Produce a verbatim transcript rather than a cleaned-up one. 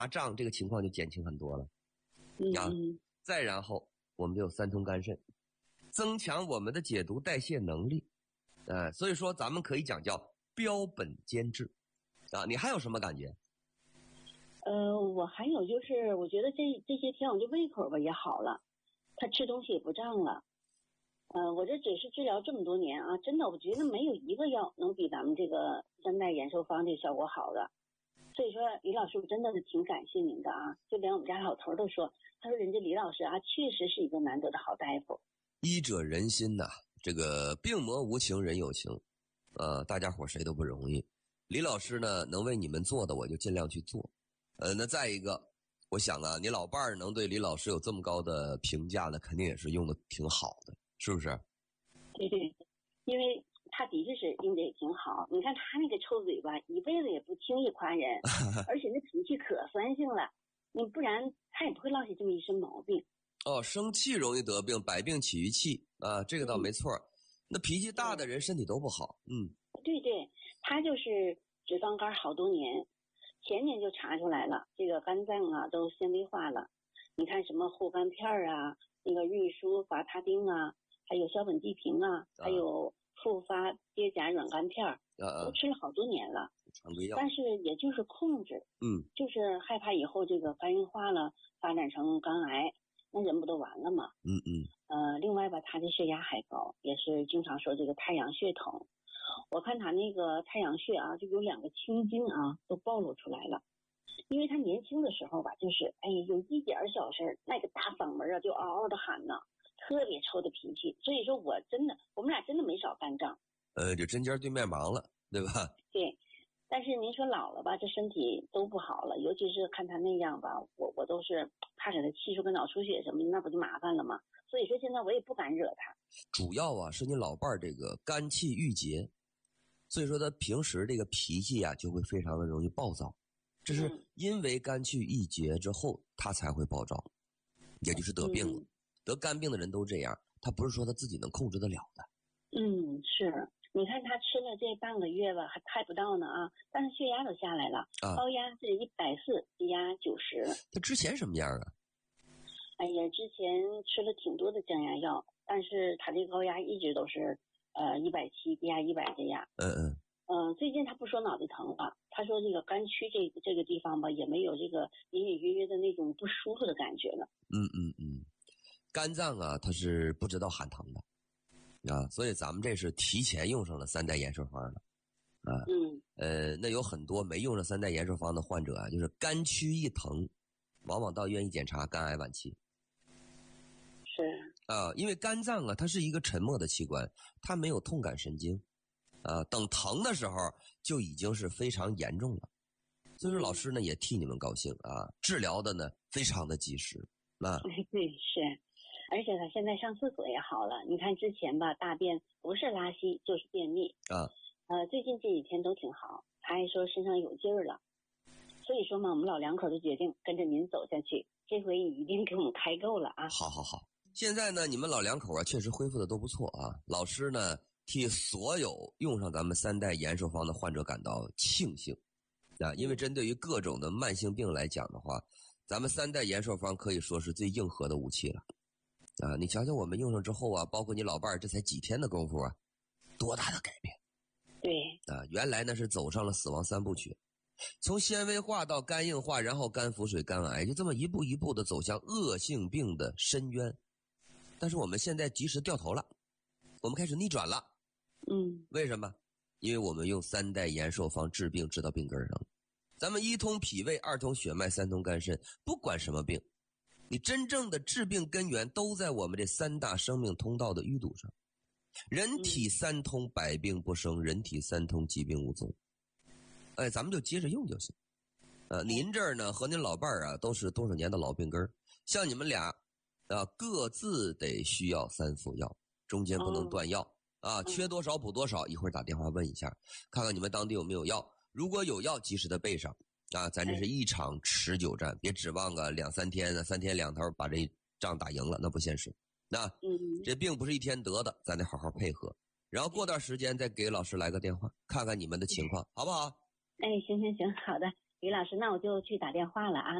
胀，这个情况就减轻很多了。 嗯啊，再然后我们就有三通肝肾，增强我们的解毒代谢能力。呃，所以说咱们可以讲叫标本兼治。啊，你还有什么感觉？ 呃，我还有就是，我觉得这这些天我这胃口吧也好了，他吃东西也不胀了。呃，我这只是治疗这么多年啊，真的，我觉得没有一个药能比咱们这个三代延寿方这效果好的。所以说，李老师我真的是挺感谢您的啊，就连我们家老头都说，他说人家李老师啊，确实是一个难得的好大夫。 医者仁心呐、啊，这个病魔无情人有情，呃，大家伙谁都不容易。李老师呢，能为你们做的，我就尽量去做。呃，那再一个，我想啊，你老伴儿能对李老师有这么高的评价呢，肯定也是用的挺好的，是不是？ 对对，因为他的确是用的也挺好。你看他那个臭嘴巴，一辈子也不轻易夸人，而且那脾气可酸性了，你不然他也不会落下这么一身毛病。 哦，生气容易得病，百病起于气啊，这个倒没错。嗯、那脾气大的人身体都不好。嗯， 对对，他就是脂肪肝好多年，前年就查出来了，这个肝脏啊都纤维化了。你看什么护肝片啊，那个瑞舒伐他汀啊，还有硝苯地平啊，啊还有复发疖甲软肝片，啊、都吃了好多年了。 常规药， 但是也就是控制， 嗯， 就是害怕以后这个肝硬化了，发展成肝癌。那人不都完了吗？ 嗯嗯。 呃，另外吧，他的血压还高，也是经常说这个太阳穴疼。我看他那个太阳穴啊，就有两个青筋啊，都暴露出来了。因为他年轻的时候吧，就是哎，有一点小事，那个大嗓门啊，就嗷嗷的喊呢，特别臭的脾气。所以说我真的，我们俩真的没少干仗。 呃，就针尖对面忙了，对吧？ 对。但是您说老了吧，这身体都不好了，尤其是看他那样吧，我我都是怕给他气出个脑出血什么的，那不就麻烦了吗？所以说现在我也不敢惹他。 主要啊是你老伴儿这个肝气郁结，所以说他平时这个脾气啊就会非常的容易暴躁，这是因为肝气郁结之后他才会暴躁，也就是得病了。嗯、得肝病的人都这样，他不是说他自己能控制得了的。 嗯，是。你看他吃了这半个月吧，还还不到呢啊，但是血压都下来了，啊、高压是一百四，低压九十。 他之前什么样啊？ 哎呀，之前吃了挺多的降压药，但是他这个高压一直都是呃一百七，低压一百这样。 嗯嗯。 嗯、呃，最近他不说脑袋疼了，他说这个肝区这个这个地方吧，也没有这个隐隐约约的那种不舒服的感觉了。 嗯嗯嗯，肝脏啊，它是不知道喊疼的。啊，所以咱们这是提前用上了三代延寿方的，啊， 嗯， 呃，那有很多没用上三代延寿方的患者啊，就是肝区一疼，往往到医院一检查，肝癌晚期。 是啊，因为肝脏啊，它是一个沉默的器官，它没有痛感神经，啊，等疼的时候就已经是非常严重了。所以说，老师呢也替你们高兴啊，治疗的呢非常的及时，啊， 对，是。而且他现在上厕所也好了，你看之前吧，大便不是拉稀就是便秘啊， 呃，最近这几天都挺好，他还说身上有劲儿了，所以说嘛，我们老两口就决定跟着您走下去，这回你一定给我们开够了啊！ 好好好，现在呢，你们老两口啊，确实恢复的都不错啊。老师呢，替所有用上咱们三代延寿方的患者感到庆幸啊，因为针对于各种的慢性病来讲的话，咱们三代延寿方可以说是最硬核的武器了。啊，你瞧瞧我们用上之后啊，包括你老伴儿这才几天的功夫啊，多大的改变！ 对啊，原来呢是走上了死亡三部曲，从纤维化到肝硬化，然后肝腹水、肝癌，就这么一步一步的走向恶性病的深渊。但是我们现在及时掉头了，我们开始逆转了。 嗯， 为什么？因为我们用三代延寿方治病治到病根上，咱们一通脾胃，二通血脉，三通肝肾，不管什么病。你真正的治病根源都在我们这三大生命通道的淤堵上，人体三通百病不生，人体三通疾病无踪。哎，咱们就接着用就行。呃，您这儿呢和您老伴儿啊都是多少年的老病根儿，像你们俩啊各自得需要三副药，中间不能断药啊，缺多少补多少，一会儿打电话问一下，看看你们当地有没有药，如果有药及时的备上。啊，咱这是一场持久战，别指望个两三天啊，三天两头把这仗打赢了，那不现实。那嗯， 这病不是一天得的，咱得好好配合。然后过段时间再给老师来个电话，看看你们的情况，好不好？ 哎，行行行，好的， 李老师，那我就去打电话了啊。